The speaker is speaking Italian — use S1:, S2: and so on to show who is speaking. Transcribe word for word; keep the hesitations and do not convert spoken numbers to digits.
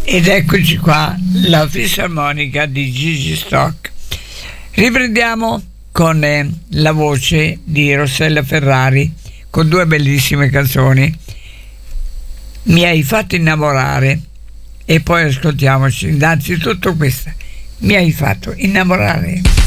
S1: Ed eccoci qua, la fisarmonica di Gigi Stock. Riprendiamo con eh, la voce di Rossella Ferrari con due bellissime canzoni, Mi hai fatto innamorare, e poi ascoltiamoci innanzitutto questa, Mi hai fatto innamorare.